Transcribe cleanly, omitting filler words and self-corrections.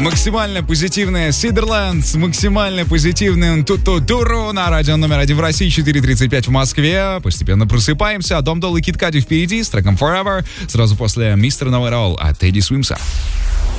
Максимально позитивная Сидерленд с максимально позитивным Туту-Туру на радио номер 1 в России, 4:35 в Москве. Постепенно просыпаемся. Дом Долы Кит Кади впереди с треком Forever. Сразу после Мистер Know It All от Тедди Свимса.